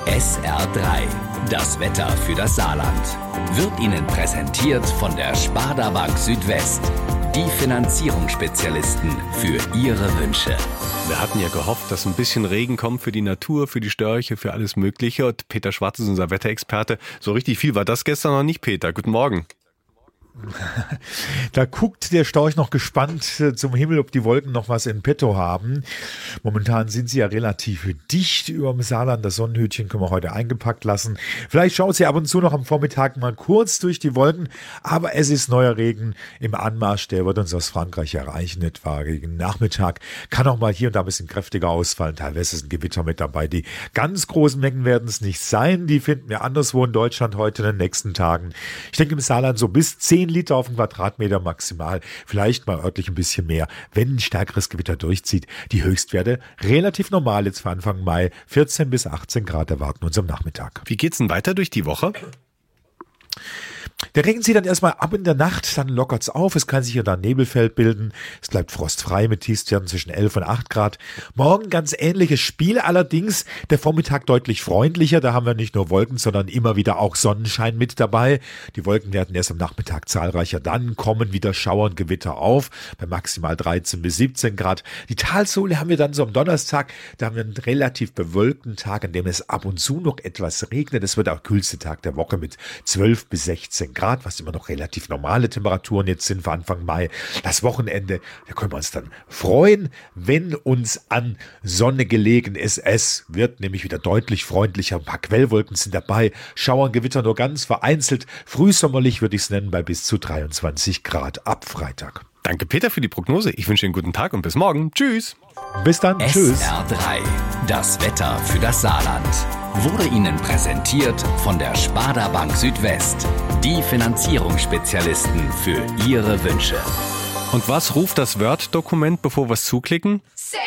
SR3, das Wetter für das Saarland, wird Ihnen präsentiert von der Sparda Bank Südwest. Die Finanzierungsspezialisten für Ihre Wünsche. Wir hatten ja gehofft, dass ein bisschen Regen kommt für die Natur, für die Störche, für alles Mögliche. Und Peter Schwarz ist unser Wetterexperte. So richtig viel war das gestern noch nicht, Peter. Guten Morgen. Da guckt der Storch noch gespannt zum Himmel, ob die Wolken noch was in petto haben. Momentan sind sie ja relativ dicht über dem Saarland. Das Sonnenhütchen können wir heute eingepackt lassen. Vielleicht schaut sie ab und zu noch am Vormittag mal kurz durch die Wolken. Aber es ist neuer Regen im Anmarsch. Der wird uns aus Frankreich erreichen, etwa gegen Nachmittag. Kann auch mal hier und da ein bisschen kräftiger ausfallen. Teilweise ist ein Gewitter mit dabei. Die ganz großen Mengen werden es nicht sein. Die finden wir anderswo in Deutschland heute in den nächsten Tagen. Ich denke im Saarland so bis 10 Liter auf den Quadratmeter maximal, vielleicht mal örtlich ein bisschen mehr, wenn ein stärkeres Gewitter durchzieht. Die Höchstwerte relativ normal jetzt für Anfang Mai, 14 bis 18 Grad erwarten uns am Nachmittag. Wie geht's denn weiter durch die Woche? Der Regen zieht dann erstmal ab in der Nacht, dann lockert's auf, es kann sich ja dann Nebelfeld bilden, es bleibt frostfrei mit Tiefstwerten zwischen 11 und 8 Grad. Morgen ganz ähnliches Spiel, allerdings der Vormittag deutlich freundlicher, da haben wir nicht nur Wolken, sondern immer wieder auch Sonnenschein mit dabei. Die Wolken werden erst am Nachmittag zahlreicher, dann kommen wieder Schauer und Gewitter auf, bei maximal 13 bis 17 Grad. Die Talsohle haben wir dann so am Donnerstag, da haben wir einen relativ bewölkten Tag, an dem es ab und zu noch etwas regnet. Es wird auch der kühlste Tag der Woche mit 12 bis 16 Grad, was immer noch relativ normale Temperaturen jetzt sind für Anfang Mai. Das Wochenende, da können wir uns dann freuen, wenn uns an Sonne gelegen ist. Es wird nämlich wieder deutlich freundlicher. Ein paar Quellwolken sind dabei. Schauer und Gewitter nur ganz vereinzelt. Frühsommerlich würde ich es nennen, bei bis zu 23 Grad ab Freitag. Danke, Peter, für die Prognose. Ich wünsche Ihnen einen guten Tag und bis morgen. Tschüss. Bis dann. Tschüss. SR3, das Wetter für das Saarland, wurde Ihnen präsentiert von der Sparda Bank Südwest. Die Finanzierungsspezialisten für Ihre Wünsche. Und was ruft das Word-Dokument, bevor wir es zuklicken?